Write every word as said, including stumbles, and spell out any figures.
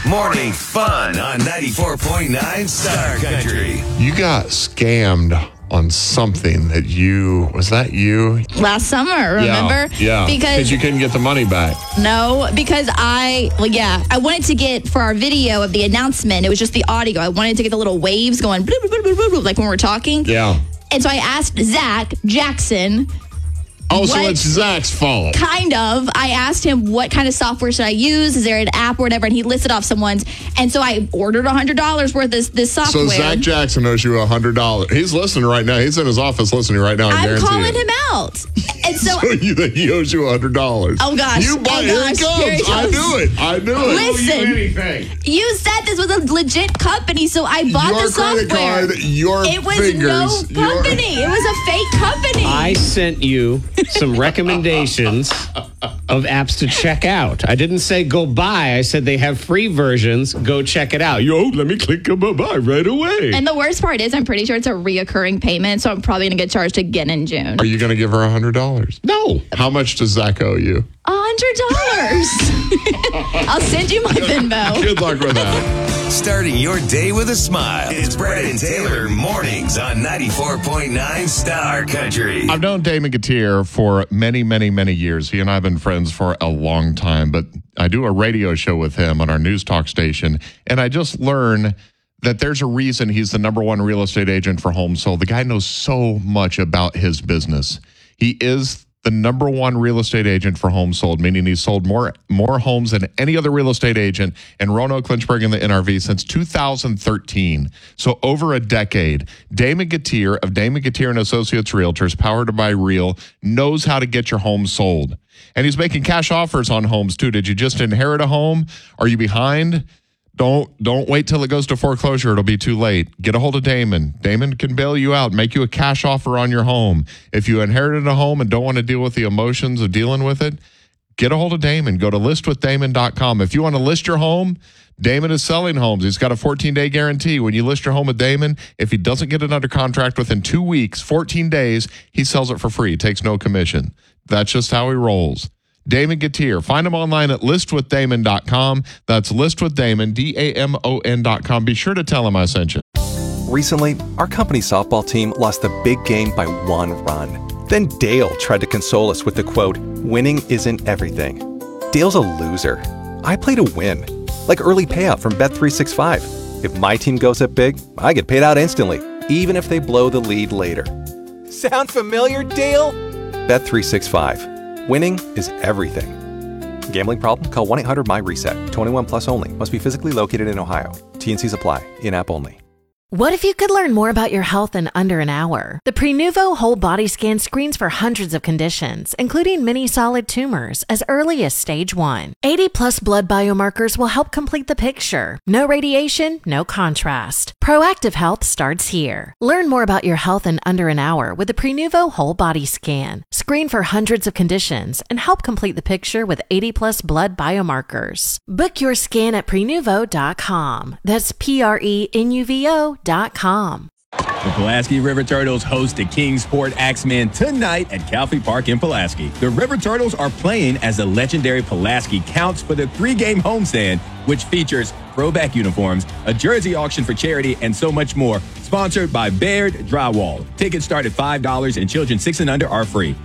Morning fun on ninety-four point nine Star Country. You got scammed on something that you, was that you? Last summer, remember? Yeah, because you couldn't get the money back. No, because I, well, yeah, I wanted to get, for our video of the announcement, it was just the audio. I wanted to get the little waves going, bloop, bloop, bloop, bloop, bloop, like when we're talking. Yeah. And so I asked Zach Jackson. Oh, so what, it's Zach's fault. Kind of. I asked him what kind of software should I use? Is there an app or whatever? And he listed off some ones. And so I ordered one hundred dollars worth of this, this software. So Zach Jackson owes you one hundred dollars. He's listening right now. He's in his office listening right now. I I'm calling it. him out. And so, so you, he owes you one hundred dollars. Oh, gosh. You buy, oh, here, gosh. he comes. here he comes. I knew it. I knew it. Listen, you, you said this was a legit company, so I bought your the software. Credit card, your it was fingers, no company. Your... It was a fake company. I sent you some recommendations of apps to check out. I didn't say go buy. I said they have free versions. Go check it out. Yo, let me click go buy right away. And the worst part is I'm pretty sure it's a reoccurring payment, so I'm probably going to get charged again in June. Are you going to give her one hundred dollars? No. How much does Zach owe you? one hundred dollars. I'll send you my Venmo. Good luck with that. Starting your day with a smile. It's Brad and Taylor mornings on ninety-four point nine Star Country. I've known Damon Gatier for many, many, many years. He and I have been friends for a long time, but I do a radio show with him on our news talk station, and I just learned that there's a reason he's the number one real estate agent for homes sold. The guy knows so much about his business. He is the number one real estate agent for homes sold, meaning he's sold more more homes than any other real estate agent in Roanoke, Lynchburg, and the N R V since two thousand thirteen. So over a decade. Damon Gatier of Damon Gatier and Associates Realtors, powered by Real, knows how to get your home sold. And he's making cash offers on homes too. Did you just inherit a home? Are you behind? Don't don't wait till it goes to foreclosure. It'll be too late. Get a hold of Damon. Damon can bail you out, make you a cash offer on your home. If you inherited a home and don't want to deal with the emotions of dealing with it, get a hold of Damon. Go to list with damon dot com. If you want to list your home, Damon is selling homes. He's got a fourteen-day guarantee. When you list your home with Damon, if he doesn't get it under contract within two weeks, fourteen days, he sells it for free. He takes no commission. That's just how he rolls. Damon Gatier. Find him online at list with damon dot com. That's list with damon, D A M O N dot com. Be sure to tell him I sent you. Recently, our company softball team lost the big game by one run. Then Dale tried to console us with the quote, "Winning isn't everything." Dale's a loser. I play to win. Like early payout from Bet three sixty-five. If my team goes up big, I get paid out instantly, even if they blow the lead later. Sound familiar, Dale? Bet three sixty-five. Winning is everything. Gambling problem? Call one eight hundred M Y reset. twenty-one plus only. Must be physically located in Ohio. T N Cs apply. In-app only. What if you could learn more about your health in under an hour? The Prenuvo Whole Body Scan screens for hundreds of conditions, including many solid tumors, as early as stage one. eighty plus blood biomarkers will help complete the picture. No radiation, no contrast. Proactive health starts here. Learn more about your health in under an hour with the Prenuvo Whole Body Scan. Screen for hundreds of conditions and help complete the picture with eighty plus blood biomarkers. Book your scan at prenuvo dot com. That's P R E N U V O dot com. The Pulaski River Turtles host the Kingsport Axemen tonight at Calfee Park in Pulaski. The River Turtles are playing as the legendary Pulaski Counts for the three-game homestand, which features throwback uniforms, a jersey auction for charity, and so much more. Sponsored by Baird Drywall. Tickets start at five dollars and children six and under are free.